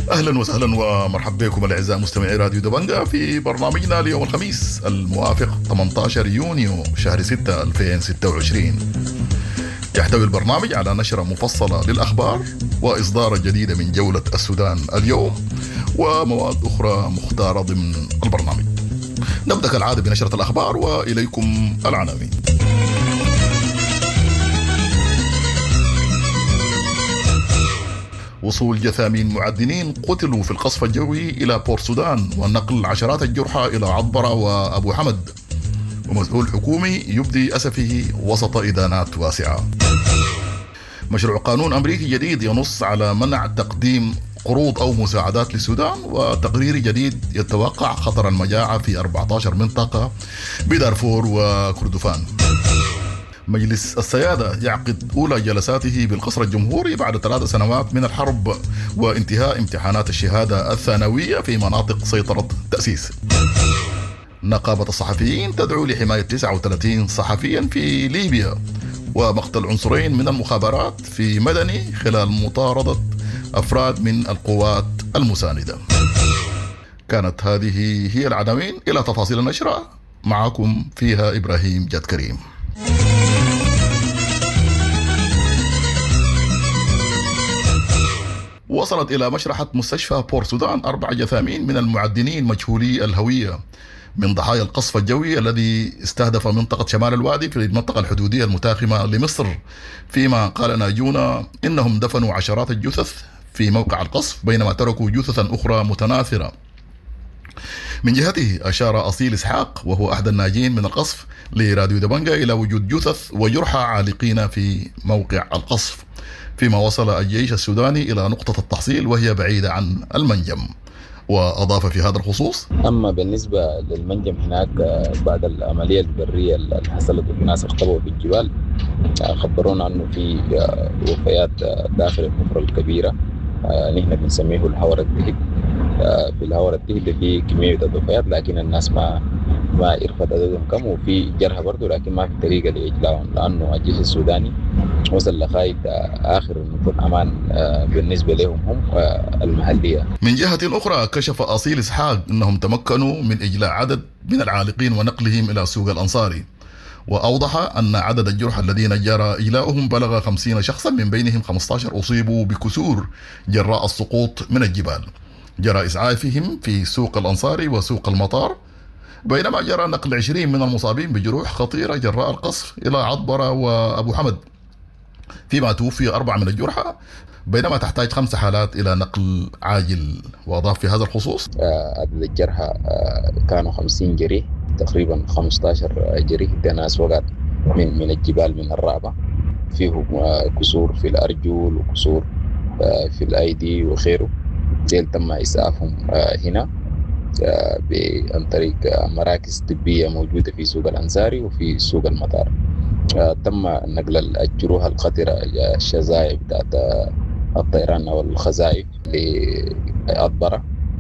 أهلا وسهلا ومرحبا بكم الأعزاء مستمعي راديو دبنجة في برنامجنا ليوم الخميس الموافق 18 يونيو شهر 6 2026. يحتوي البرنامج على نشرة مفصلة للأخبار وإصدار جديدة من جولة السودان اليوم ومواد أخرى مختارة ضمن البرنامج. نبدأ كالعادة بنشرة الأخبار وإليكم العناوين. وصول جثامين معدنين قتلوا في القصف الجوي إلى بور سودان ونقل عشرات الجرحى إلى عطبرة وأبو حمد، ومسؤول حكومي يبدي أسفه وسط إدانات واسعة. مشروع قانون أمريكي جديد ينص على منع تقديم قروض أو مساعدات للسودان، وتقرير جديد يتوقع خطر المجاعة في 14 منطقة بدارفور وكردفان. مجلس السيادة يعقد أولى جلساته بالقصر الجمهوري بعد 3 سنوات من الحرب وانتهاء امتحانات الشهادة الثانوية في مناطق سيطرة تأسيس. نقابة الصحفيين تدعو لحماية 39 صحفيا في ليبيا، ومقتل عنصرين من المخابرات في مدني خلال مطاردة أفراد من القوات المساندة. كانت هذه هي العناوين. إلى تفاصيل النشرة معكم فيها إبراهيم جاد كريم. وصلت إلى مشرحة مستشفى بور سودان 4 جثامين من المعدنين مجهولي الهوية من ضحايا القصف الجوي الذي استهدف منطقة شمال الوادي في المنطقة الحدودية المتاخمة لمصر، فيما قال ناجون إنهم دفنوا عشرات الجثث في موقع القصف بينما تركوا جثثا أخرى متناثرة. من جهته أشار أصيل إسحاق وهو أحد الناجين من القصف لراديو دبنجة إلى وجود جثث وجرحى عالقين في موقع القصف، فيما وصل الجيش السوداني إلى نقطة التحصيل وهي بعيدة عن المنجم. وأضاف في هذا الخصوص: أما بالنسبة للمنجم هناك بعد العملية البرية اللي حصلت والناس اختبوا في الجبال، خبرونا أنه في وفيات داخل الحفرة الكبيرة نحن بنسميه الهور الدهب. في الهور الدهب في كمية الوفيات، لكن الناس ما عرفت عددهم كم، وفي جرحى برضه لكن ما في طريقة لإجلاهم، لأنه الجيش السوداني وصل لغاية آخر نقطة أمان بالنسبة لهم هم المحلية. من جهة أخرى كشف أصيل إسحاق أنهم تمكنوا من إجلاء عدد من العالقين ونقلهم إلى سوق الأنصاري، وأوضح أن عدد الجرحى الذين جرى إجلاؤهم بلغ 50 شخصا، من بينهم 15 أصيبوا بكسور جراء السقوط من الجبال. جرى إسعافهم في سوق الأنصاري وسوق المطار، بينما جرى نقل 20 من المصابين بجروح خطيرة جراء القصف إلى عطبرة وأبو حمد، فيما توفي 4 من الجرحى، بينما تحتاج 5 حالات إلى نقل عاجل. وأضاف في هذا الخصوص: عدد الجرحى كانوا 50 جريح، تقريبا 15 جريح ده ناس وقعت من الجبال من الرعبة، فيهم كسور في الأرجل وكسور في الأيدي وغيره. ديل تم إسعافهم هنا عن طريق مراكز طبية موجودة في سوق الأنصاري وفي سوق المطار. تم نقل الجروح الخطرة الشظايا بتاعت الطيران أو الخزائف لعطبرة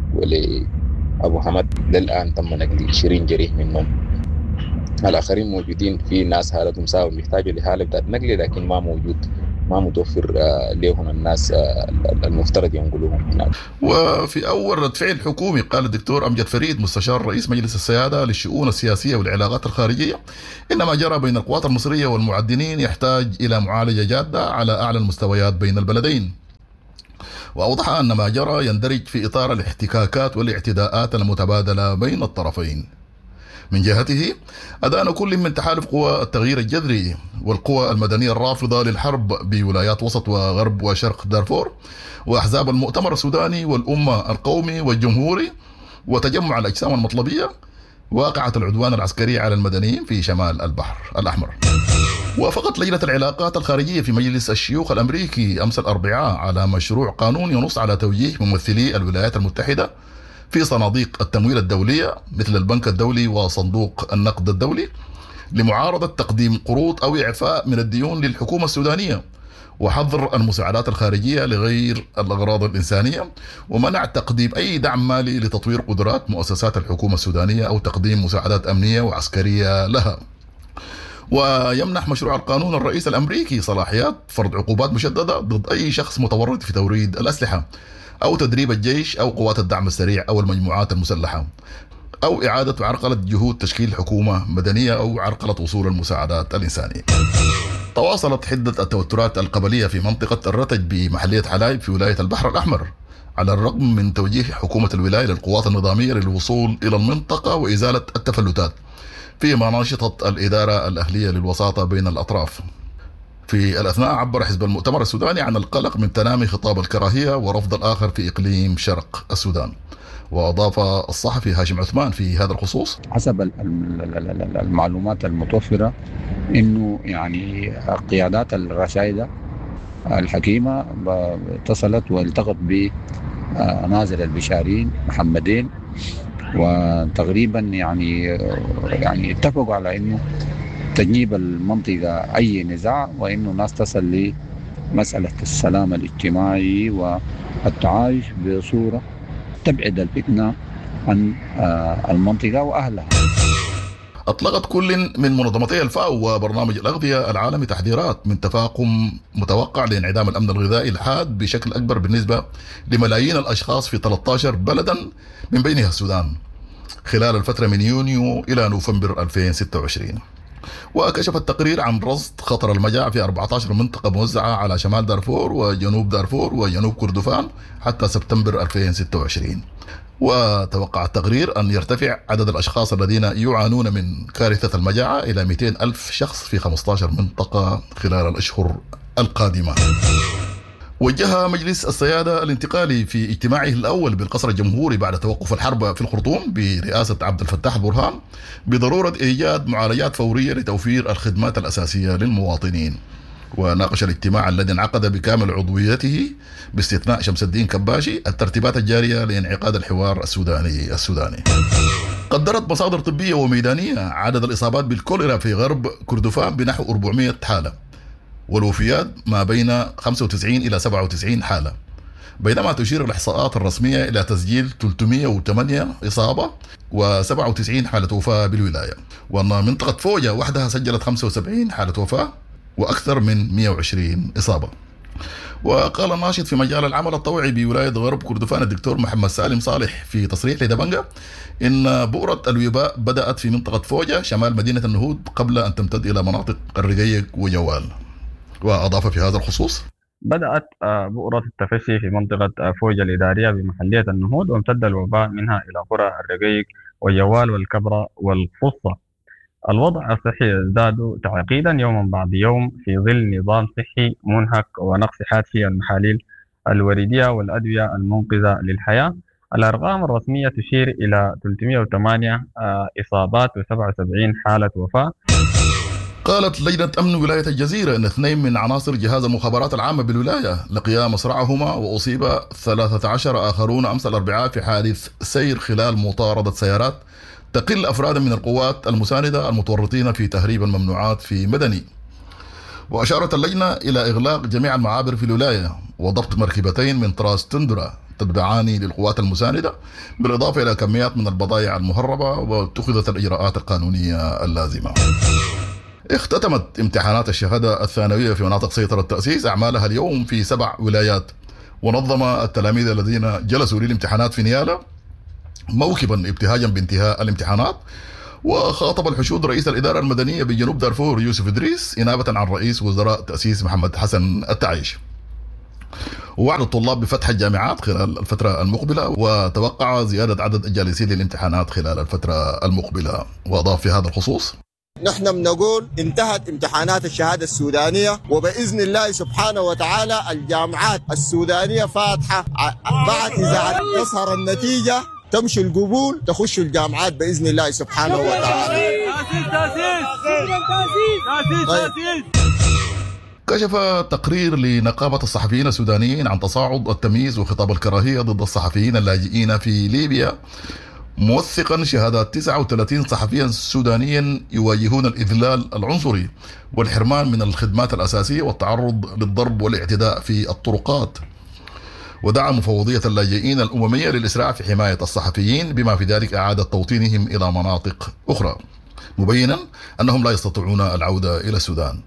ولأبو حمد. للآن تم نقل 20 جريح منهم. الآخرين موجودين في ناس حالتهم صعبة بيحتاجوا لحالة بتاعت نقل، لكن ما متوفر لهم الناس المفترض ينقلوهم هناك. وفي أول رد فعل حكومي قال الدكتور أمجد فريد مستشار رئيس مجلس السيادة للشؤون السياسية والعلاقات الخارجية إن ما جرى بين القوات المصرية والمعدنين يحتاج إلى معالجة جادة على أعلى المستويات بين البلدين. وأوضح أن ما جرى يندرج في إطار الاحتكاكات والاعتداءات المتبادلة بين الطرفين. من جهته أدان كل من تحالف قوى التغيير الجذري والقوى المدنية الرافضة للحرب بولايات وسط وغرب وشرق دارفور وأحزاب المؤتمر السوداني والأمة القومي والجمهوري وتجمع الأجسام المطلبية واقعة العدوان العسكري على المدنيين في شمال البحر الأحمر. وافقت لجنة العلاقات الخارجية في مجلس الشيوخ الأمريكي أمس الأربعاء على مشروع قانون ينص على توجيه ممثلي الولايات المتحدة في صناديق التمويل الدولية مثل البنك الدولي وصندوق النقد الدولي لمعارضة تقديم قروض أو إعفاء من الديون للحكومة السودانية، وحظر المساعدات الخارجية لغير الأغراض الإنسانية، ومنع تقديم أي دعم مالي لتطوير قدرات مؤسسات الحكومة السودانية أو تقديم مساعدات أمنية وعسكرية لها. ويمنح مشروع القانون الرئيس الأمريكي صلاحيات فرض عقوبات مشددة ضد أي شخص متورط في توريد الأسلحة، أو تدريب الجيش أو قوات الدعم السريع أو المجموعات المسلحة، أو إعادة عرقلة جهود تشكيل حكومة مدنية أو عرقلة وصول المساعدات الإنسانية. تواصلت حدة التوترات القبلية في منطقة الرتج بمحلية حلايب في ولاية البحر الأحمر على الرغم من توجيه حكومة الولاية للقوات النظامية للوصول إلى المنطقة وإزالة التفلتات، فيما نشطت الإدارة الأهلية للوساطة بين الأطراف. في الأثناء عبر حزب المؤتمر السوداني عن القلق من تنامي خطاب الكراهية ورفض الآخر في إقليم شرق السودان. وأضاف الصحفي هاشم عثمان في هذا الخصوص: حسب المعلومات المتوفرة إنه يعني قيادات الرشايدة الحكيمة اتصلت والتقت بناظر البشارين محمدين، وتقريبا يعني اتفقوا على إنه تجنيب المنطقة أي نزاع، وإنه الناس تصل لمسألة السلام الاجتماعي والتعايش بصورة تبعد الفتنة عن المنطقة وأهلها. أطلقت كل من منظمتي الفاو وبرنامج الأغذية العالمي تحذيرات من تفاقم متوقع لانعدام الأمن الغذائي الحاد بشكل أكبر بالنسبة لملايين الأشخاص في 13 بلدا من بينها السودان خلال الفترة من يونيو إلى نوفمبر 2026. وكشف التقرير عن رصد خطر المجاعة في 14 منطقة موزعة على شمال دارفور وجنوب دارفور وجنوب كردفان حتى سبتمبر 2026. وتوقع التقرير أن يرتفع عدد الأشخاص الذين يعانون من كارثة المجاعة إلى 200 ألف شخص في 15 منطقة خلال الأشهر القادمة. وجه مجلس السيادة الانتقالي في اجتماعه الأول بالقصر الجمهوري بعد توقف الحرب في الخرطوم برئاسة عبد الفتاح البرهان بضرورة إيجاد معالجات فورية لتوفير الخدمات الأساسية للمواطنين. وناقش الاجتماع الذي انعقد بكامل عضويته باستثناء شمس الدين كباشي الترتيبات الجارية لانعقاد الحوار السوداني. قدرت مصادر طبية وميدانية عدد الإصابات بالكوليرا في غرب كردفان بنحو 400 حالة، والوفيات ما بين 95 إلى 97 حالة، بينما تشير الإحصاءات الرسمية إلى تسجيل 308 إصابة و97 حالة وفاة بالولاية، وأن منطقة فوجة وحدها سجلت 75 حالة وفاة وأكثر من 120 إصابة. وقال الناشط في مجال العمل الطوعي بولاية غرب كردفان الدكتور محمد سالم صالح في تصريح لدبنجة إن بؤرة الوباء بدأت في منطقة فوجة شمال مدينة النهود قبل أن تمتد إلى مناطق الرقيق وجوال. وأضاف في هذا الخصوص: بدأت بؤرة التفشي في منطقة فوجة الإدارية بمحلية النهود، وامتد الوباء منها إلى قرى الرقيق وجوال والكبرى والفصة. الوضع الصحي يزداد تعقيدا يوما بعد يوم في ظل نظام صحي منهك ونقص حاد في المحاليل الوريدية والأدوية المنقذة للحياة. الأرقام الرسمية تشير إلى 308 إصابات و77 حالة وفاة. قالت لجنة أمن ولاية الجزيرة أن 2 من عناصر جهاز المخابرات العامة بالولاية لقيا مصرعهما، وأصيب 13 آخرون أمس الأربعاء في حادث سير خلال مطاردة سيارات تقل أفرادا من القوات المساندة المتورطين في تهريب الممنوعات في مدني. وأشارت اللجنة إلى إغلاق جميع المعابر في الولاية وضبط مركبتين من طراز تندرا تتبعان للقوات المساندة، بالإضافة إلى كميات من البضائع المهربة، واتخذت الإجراءات القانونية اللازمة. اختتمت امتحانات الشهادة الثانوية في مناطق سيطرة التأسيس أعمالها اليوم في 7 ولايات. ونظم التلاميذ الذين جلسوا للامتحانات في نيالا موكبا ابتهاجا بانتهاء الامتحانات. وخاطب الحشود رئيس الإدارة المدنية بجنوب دارفور يوسف إدريس إنابة عن رئيس وزراء تأسيس محمد حسن التعيش، ووعد الطلاب بفتح الجامعات خلال الفترة المقبلة، وتوقع زيادة عدد الجالسين للامتحانات خلال الفترة المقبلة. وأضاف في هذا الخصوص: نحن بنقول انتهت امتحانات الشهادة السودانية، وبإذن الله سبحانه وتعالى الجامعات السودانية فاتحة. بعد إذا تظهر النتيجة تمشي القبول تخش الجامعات بإذن الله سبحانه وتعالى. كشف تقرير لنقابة الصحفيين السودانيين عن تصاعد التمييز وخطاب الكراهية ضد الصحفيين اللاجئين في ليبيا، موثقا شهادات 39 صحفيا سودانيا يواجهون الإذلال العنصري والحرمان من الخدمات الأساسية والتعرض للضرب والاعتداء في الطرقات. ودعا مفوضية اللاجئين الأممية للإسراع في حماية الصحفيين بما في ذلك إعادة توطينهم إلى مناطق أخرى، مبينا أنهم لا يستطيعون العودة إلى السودان.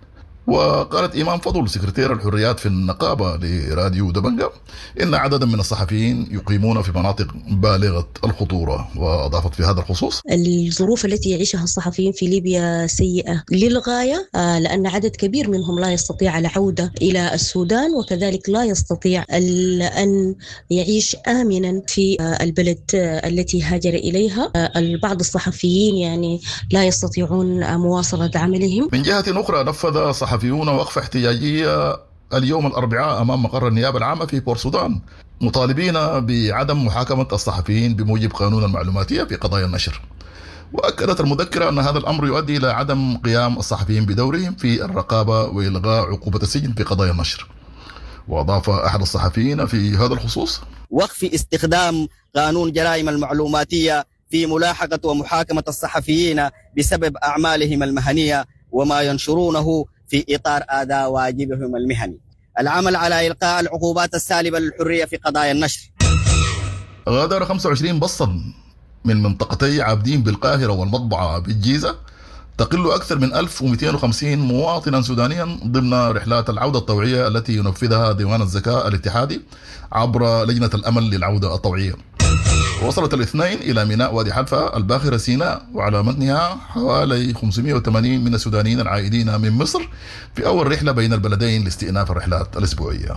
وقالت إيمان فضل سكرتير الحريات في النقابة لراديو دبنجة إن عددا من الصحفيين يقيمون في مناطق بالغة الخطورة. وأضافت في هذا الخصوص: الظروف التي يعيشها الصحفيين في ليبيا سيئة للغاية، لأن عدد كبير منهم لا يستطيع العودة إلى السودان، وكذلك لا يستطيع أن يعيش آمنا في البلد التي هاجر إليها. بعض الصحفيين يعني لا يستطيعون مواصلة عملهم. من جهة أخرى، نفذ صحفيون وقفة احتجاجية اليوم الأربعاء أمام مقر النيابة العامة في بور سودان، مطالبين بعدم محاكمة الصحفيين بموجب قانون المعلوماتية في قضايا النشر. وأكدت المذكرة أن هذا الأمر يؤدي إلى عدم قيام الصحفيين بدورهم في الرقابة وإلغاء عقوبة السجن في قضايا النشر. وأضاف أحد الصحفيين في هذا الخصوص: وقف استخدام قانون جرائم المعلوماتية في ملاحقة ومحاكمة الصحفيين بسبب أعمالهم المهنية وما ينشرونه في إطار أداء واجبهم المهني. العمل على إلقاء العقوبات السالبة للحرية في قضايا النشر. غادر 25 بصا من منطقتي عابدين بالقاهرة والمطبعة بالجيزة تقل أكثر من 1250 مواطنا سودانيا ضمن رحلات العودة الطوعية التي ينفذها ديوان الزكاة الاتحادي عبر لجنة الأمل للعودة الطوعية. وصلت الاثنين إلى ميناء وادي حلفة الباخرة سيناء، وعلى متنها حوالي 580 من السودانيين العائدين من مصر في أول رحلة بين البلدين لاستئناف الرحلات الأسبوعية.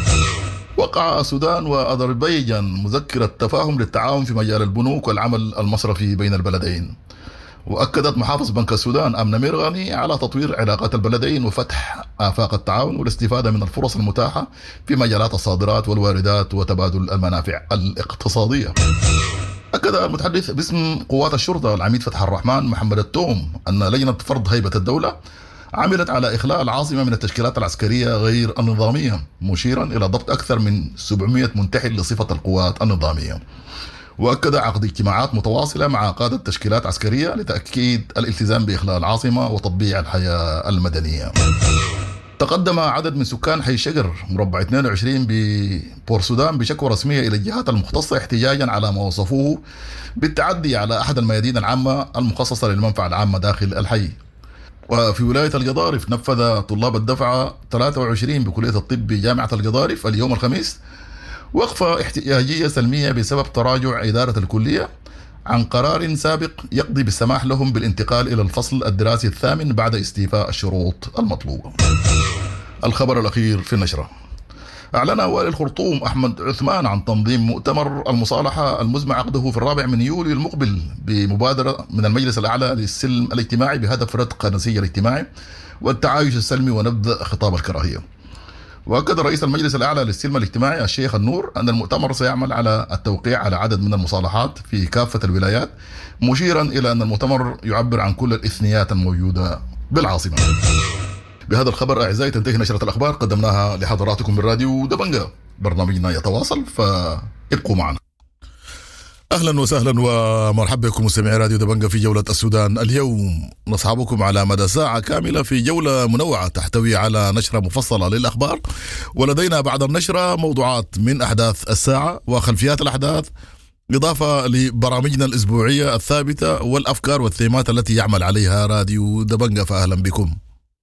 وقع السودان وأذربيجان مذكرة تفاهم للتعاون في مجال البنوك والعمل المصرفي بين البلدين. وأكدت محافظ بنك السودان أمنة ميرغاني على تطوير علاقات البلدين وفتح آفاق التعاون والاستفادة من الفرص المتاحة في مجالات الصادرات والواردات وتبادل المنافع الاقتصادية. أكد المتحدث باسم قوات الشرطة العميد فتح الرحمن محمد التوم أن لجنة فرض هيبة الدولة عملت على إخلاء العاصمة من التشكيلات العسكرية غير النظامية، مشيرا إلى ضبط أكثر من 700 منتحل لصفة القوات النظامية. وأكد عقد اجتماعات متواصلة مع قادة تشكيلات عسكرية لتأكيد الالتزام بإخلاء العاصمة وتطبيع الحياة المدنية. تقدم عدد من سكان حي شجر مربع 22 ببور سودان بشكوى رسمية إلى الجهات المختصة احتجاجا على ما وصفوه بالتعدي على أحد الميادين العامة المخصصة للمنفعة العامة داخل الحي. وفي ولاية القضارف نفذ طلاب الدفعة 23 بكلية الطب بجامعة القضارف اليوم الخميس وقفة احتجاجية سلمية بسبب تراجع إدارة الكلية عن قرار سابق يقضي بالسماح لهم بالانتقال إلى الفصل الدراسي الثامن بعد استيفاء الشروط المطلوبة. الخبر الأخير في النشرة: أعلن والي الخرطوم أحمد عثمان عن تنظيم مؤتمر المصالحة المزمع عقده في 4 يوليو المقبل بمبادرة من المجلس الأعلى للسلم الاجتماعي بهدف ردع النسيج الاجتماعي والتعايش السلمي ونبذ خطاب الكراهية. وأكد رئيس المجلس الأعلى للسلم الاجتماعي الشيخ النور أن المؤتمر سيعمل على التوقيع على عدد من المصالحات في كافة الولايات، مشيرا إلى أن المؤتمر يعبر عن كل الإثنيات الموجودة بالعاصمة. بهذا الخبر أعزائي تنتهي نشرة الأخبار قدمناها لحضراتكم من راديو دبنجة. برنامجنا يتواصل فابقوا معنا. أهلا وسهلا ومرحبا بكم مستمعي راديو دبنجة في جولة السودان. اليوم نصحبكم على مدى ساعة كاملة في جولة منوعة تحتوي على نشرة مفصلة للأخبار، ولدينا بعد النشرة موضوعات من أحداث الساعة وخلفيات الأحداث، إضافة لبرامجنا الأسبوعية الثابتة والأفكار والثيمات التي يعمل عليها راديو دبنجة. فأهلا بكم.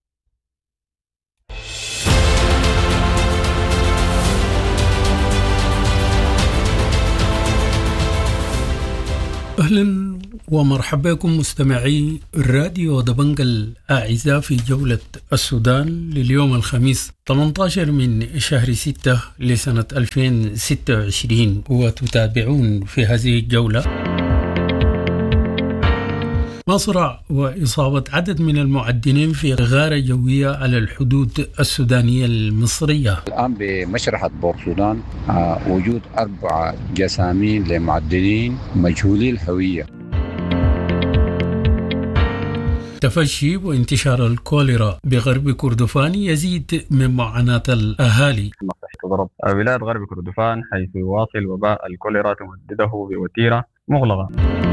أهلا ومرحبا بكم مستمعي الراديو دبنجة الأعزاء في جولة السودان لليوم الخميس 18 من شهر 6 لسنة 2026، وتتابعون في هذه الجولة مصرع وإصابة عدد من المعدنين في غارة جوية على الحدود السودانية المصرية. الآن بمشرحة بور سودان وجود 4 جسامين لمعدنين مجهولي الهوية. تفشي وانتشار الكوليرا بغرب كردفان يزيد من معاناة الأهالي. تضرب ولاية غرب كردفان حيث يواصل وباء الكوليرا تمدده بوتيرة مغلقة.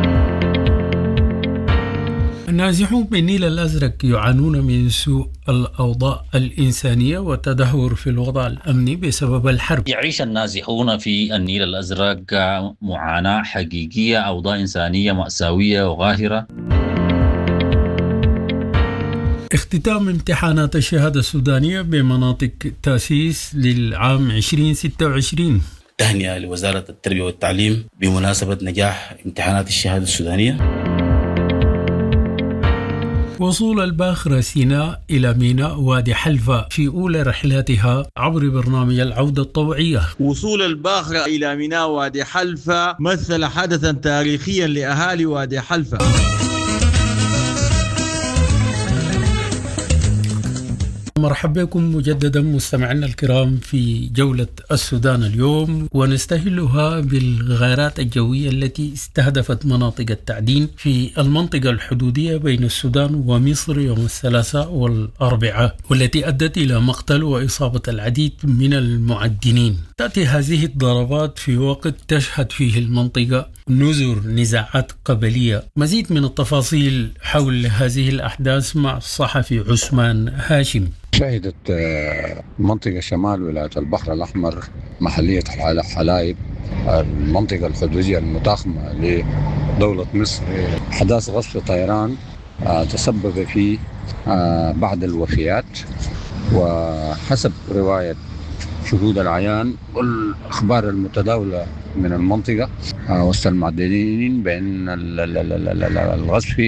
النازحون بالنيل الأزرق يعانون من سوء الأوضاع الإنسانية والتدهور في الوضع الأمني بسبب الحرب. يعيش النازحون في النيل الأزرق معاناة حقيقية، أوضاع إنسانية مأساوية وغاهرة. اختتام امتحانات الشهادة السودانية بمناطق تأسيس للعام 2026. تهنئة لوزارة التربية والتعليم بمناسبة نجاح امتحانات الشهادة السودانية. وصول الباخرة سيناء إلى ميناء وادي حلفا في أولى رحلاتها عبر برنامج العودة الطوعية. وصول الباخرة إلى ميناء وادي حلفا مثل حدثا تاريخيا لأهالي وادي حلفا. مرحبا بكم مجددا مستمعينا الكرام في جولة السودان اليوم، ونستهلها بالغارات الجوية التي استهدفت مناطق التعدين في المنطقة الحدودية بين السودان ومصر يوم الثلاثاء والأربعاء، والتي أدت إلى مقتل وإصابة العديد من المعدنين. تأتي هذه الضربات في وقت تشهد فيه المنطقة نذر نزاعات قبلية. مزيد من التفاصيل حول هذه الأحداث مع الصحفي عثمان هاشم. شهدت منطقة شمال ولاية البحر الأحمر محلية حلايب المنطقة الحدودية المتاخمة لدولة مصر حدث غصف طيران تسبب في بعض الوفيات، وحسب رواية شهود العيان والأخبار المتداولة من المنطقة وسط المعدنين بأن الغصف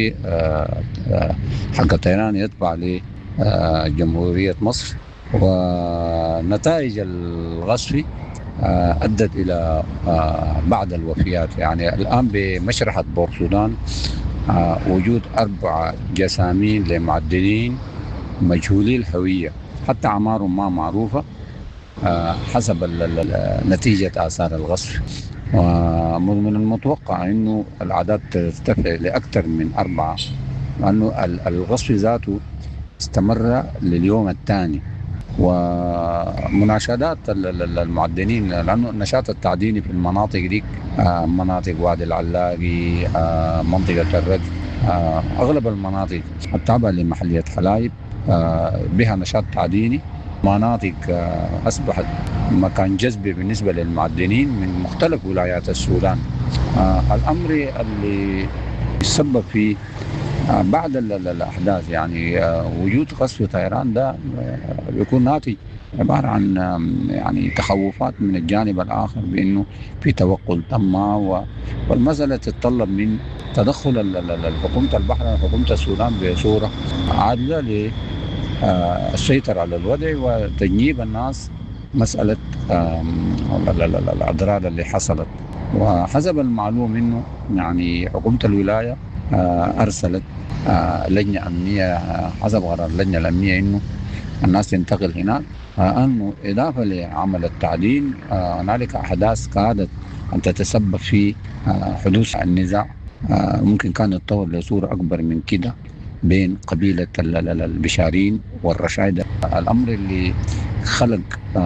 حق الطيران يتبع لجمهورية مصر، ونتائج الغصف أدت إلى بعض الوفيات. يعني الآن بمشرحة بورسودان وجود 4 جسامين لمعدنين مجهولي الهوية، حتى أعمارهم ما معروفة حسب نتيجة آثار الغصف. ومن المتوقع أنه الأعداد ترتفع لأكثر من 4، لأنه الغصف ذاته استمر لليوم الثاني. ومناشدات المعدنين، لأنه النشاط التعديني في المناطق دي مناطق وادي العلاقي، منطقة الرج، أغلب المناطق التابعة لمحلية حلايب بها نشاط تعديني. مناطق أصبحت مكان جذب بالنسبة للمعدنين من مختلف ولايات السودان. الأمر اللي يسبب في بعد الأحداث يعني وجود قصف طيران ده يكون ناتج عبارة عن يعني تخوفات من الجانب الآخر بأنه في توقل تم، والمسألة تتطلب من تدخل حكومة البحر وحكومة السودان بصورة عادلة للسيطرة على الوضع وتجنيب الناس مسألة الأضرار اللي حصلت. وحسب المعلوم أنه يعني حكومة الولاية أرسلت لجنة أمنية حسب قرار اللجنة الأمنية أنه الناس تنتقل هناك، أنه إضافة لعمل التعدين هنالك أحداث كادت أن تتسبب في حدوث النزاع ممكن كان يتطور لصورة أكبر من كده بين قبيلة البشارين والرشايدة. الأمر اللي خلق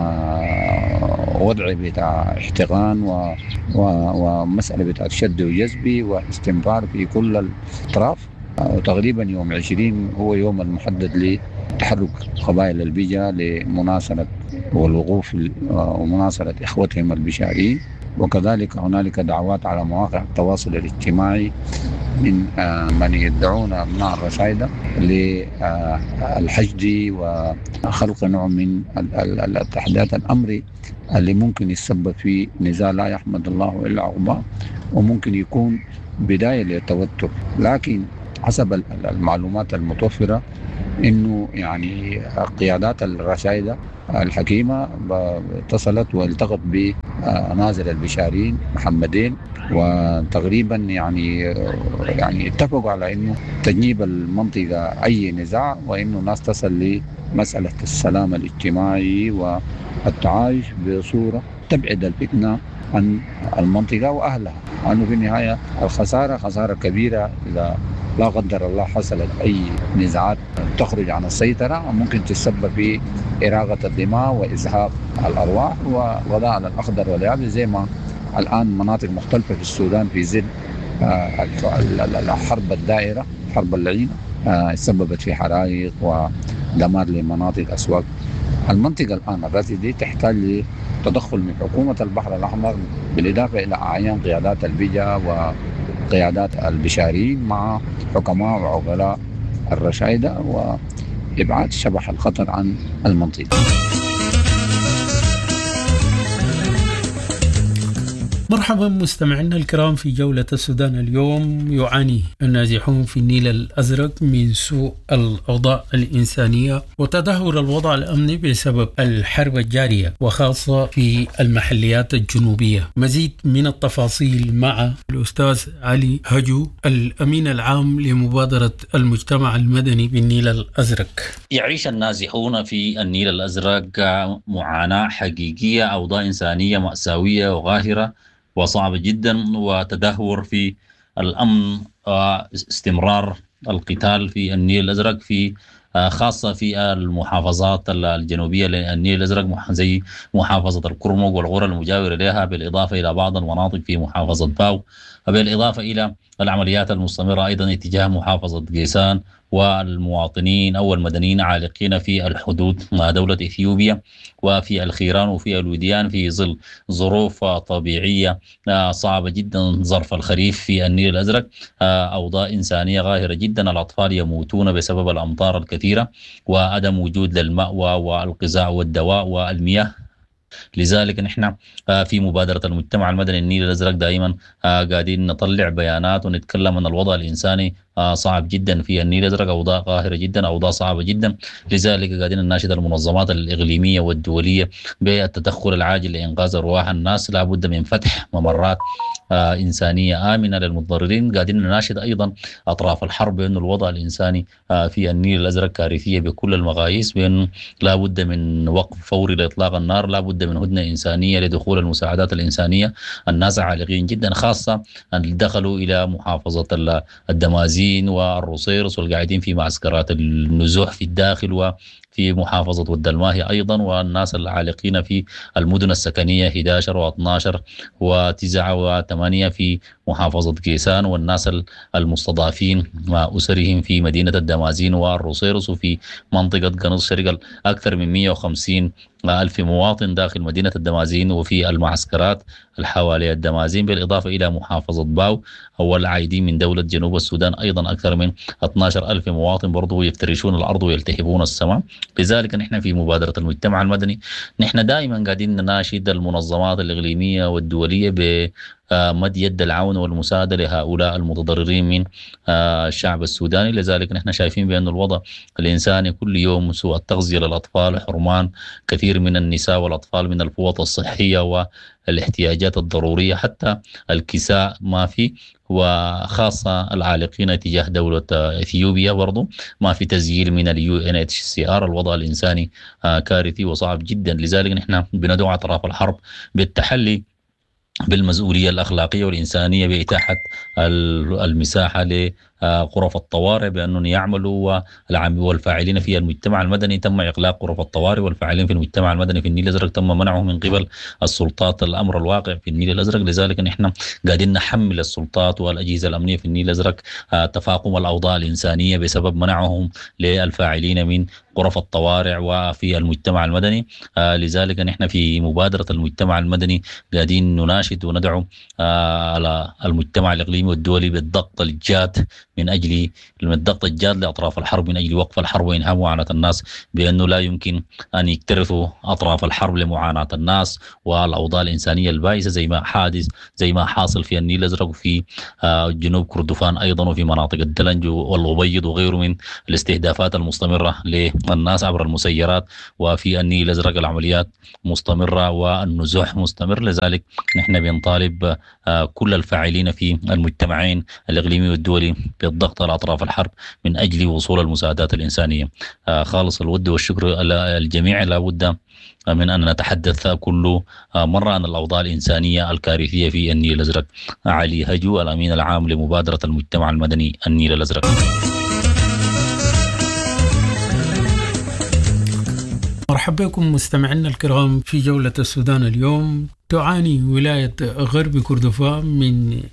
وضع بتاع احتقان ومسألة بتاع شد وجذب واستمرار في كل الأطراف. وتقريبا يوم 20 هو يوم المحدد لتحرك قبائل البيجا لمناصرة والوقوف ومناصرة إخوتهم البشاريين. وكذلك هنالك دعوات على مواقع التواصل الاجتماعي من من يدعون أبناء الرشايدة للحشد وخلق نوع من التحديات. الأمر اللي ممكن يسبب في نزاع لا يحمد الله إلا عقباه، وممكن يكون بداية للتوتر. لكن حسب المعلومات المتوفرة إنه يعني قيادات الرشايدة الحكيمة اتصلت والتقت بناظر البشارين محمدين، وتقريبا يعني اتفقوا على إنه تجنيب المنطقة أي نزاع، وإنه الناس تصل لمسألة السلام الاجتماعي والتعايش بصورة تبعد الفتنة عن المنطقة وأهلها. لأنه في النهاية الخسارة خسارة كبيرة إذا لا قدر الله حصلت أي نزاعات تخرج عن السيطرة، وممكن تسبب في إراقة الدماء وإزهاق الأرواح ووضع الأخضر واليابس، زي ما الآن مناطق مختلفة في السودان في ظل الحرب الدائرة، حرب اللعينة، سببت في حرائق ودمار لمناطق أسواق. المنطقة الآن الرازي دي تحتاج لتدخل من حكومة البحر الأحمر، بالإضافة إلى أعيان قيادات البيجا وقيادات البشاريين مع حكماء وعقلاء الرشايدة وإبعاد شبح الخطر عن المنطقة. مرحبا مستمعينا الكرام. في جولة السودان اليوم يعاني النازحون في النيل الأزرق من سوء الأوضاع الإنسانية وتدهور الوضع الأمني بسبب الحرب الجارية وخاصة في المحليات الجنوبية. مزيد من التفاصيل مع الأستاذ علي هجو الأمين العام لمبادرة المجتمع المدني بالنيل الأزرق. يعيش النازحون في النيل الأزرق معاناة حقيقية، أوضاع إنسانية مأساوية وغاهرة وصعب جدا، وتدهور في الأمن واستمرار القتال في النيل الأزرق في خاصة في المحافظات الجنوبية للنيل الأزرق زي محافظة الكرمك والغورة المجاورة لها، بالإضافة إلى بعض المناطق في محافظة باو، بالإضافة إلى العمليات المستمرة أيضا اتجاه محافظة قيسان والمواطنين أو المدنيين عالقين في الحدود مع دولة إثيوبيا وفي الخيران وفي الوديان في ظل ظروف طبيعية صعبة جدا. ظرف الخريف في النيل الأزرق أوضاع إنسانية غاهرة جدا، الأطفال يموتون بسبب الأمطار الكثيرة وعدم وجود للمأوى والغذاء والدواء والمياه. لذلك نحن في مبادرة المجتمع المدني النيل الأزرق دائما قاعدين نطلع بيانات ونتكلم عن الوضع الإنساني صعب جدا في النيل الأزرق، أوضاع قاهرة جدا، أوضاع صعبة جدا. لذلك قاعدين نناشد المنظمات الإقليمية والدولية بالتدخل العاجل لإنقاذ أرواح الناس. لا بد من فتح ممرات إنسانية آمنة للمتضررين. قاعدين نناشد أيضا أطراف الحرب بأن الوضع الإنساني في النيل الأزرق كارثية بكل المقاييس، بأن لا بد من وقف فوري لإطلاق النار، لا بد من هدنة إنسانية لدخول المساعدات الإنسانية. الناس عالقين جدا، خاصة أن دخلوا إلى محافظة الدمازين والروسيرس والقاعدين في معسكرات النزوح في الداخل وفي محافظة والدلماهي أيضا، والناس العالقين في المدن السكنية 11 و12 و9 و8 في محافظة قيسان، والناس المستضعفين مع أسرهم في مدينة الدمازين والروسيرس وفي منطقة قنص شرق. أكثر من 150 ألف مواطن داخل مدينة الدمازين وفي المعسكرات الحوالي الدمازين، بالإضافة إلى محافظة باو والعايدين من دولة جنوب السودان أيضا أكثر من 12 ألف مواطن برضو يفترشون الأرض ويلتهبون السماء. لذلك نحن في مبادرة المجتمع المدني نحن دائما قاعدين نناشد المنظمات الإقليمية والدولية بمد يد العون والمساعدة لهؤلاء المتضررين من الشعب السوداني. لذلك نحن شايفين بأن الوضع الإنساني كل يوم سوء التغذية للأطفال، حرمان كثير من النساء والأطفال من الفوط الصحية والاحتياجات الضرورية، حتى الكساء ما في، وخاصة العالقين تجاه دولة إثيوبيا برضو ما في تسجيل من UNHCR. الوضع الإنساني كارثي وصعب جدا. لذلك نحن بندعو أطراف الحرب بالتحلي بالمسؤولية الأخلاقية والإنسانية بإتاحة المساحة لغرف الطوارئ بأنهم يعملوا، والفاعلين في المجتمع المدني تم إغلاق غرف الطوارئ، والفاعلين في المجتمع المدني في النيل الأزرق تم منعهم من قبل السلطات الأمر الواقع في النيل الأزرق. لذلك نحن قاعدين نحمل السلطات والأجهزة الأمنية في النيل الأزرق تفاقم الأوضاع الإنسانية بسبب منعهم للفاعلين من غرف الطوارئ وفي المجتمع المدني. لذلك نحن في مبادرة المجتمع المدني قاعدين نناشد وندعو على المجتمع الإقليمي والدولي بالضغط الجاد من أجل الضغط الجاد لأطراف الحرب من أجل وقف الحرب وإنهاء معاناة الناس، بأنه لا يمكن أن يكترثوا أطراف الحرب لمعاناة الناس والأوضاع الإنسانية البائسة زي ما حاصل في النيل الأزرق وفي جنوب كردفان أيضا وفي مناطق الدلنج والأبيض وغيره من الاستهدافات المستمرة للناس عبر المسيرات. وفي النيل الأزرق العمليات مستمرة والنزوح مستمر. لذلك نحن بنطالب كل الفاعلين في المجتمعين الإقليمي والدولي بالضغط على أطراف الحرب من أجل وصول المساعدات الإنسانية. خالص الود والشكر الجميع. لا بد من أن نتحدث كل مرة عن الأوضاع الإنسانية الكارثية في النيل الأزرق. علي هجو الأمين العام لمبادرة المجتمع المدني النيل الأزرق. مرحبا بكم مستمعينا الكرام في جولة السودان اليوم. تعاني ولاية غرب كردفان من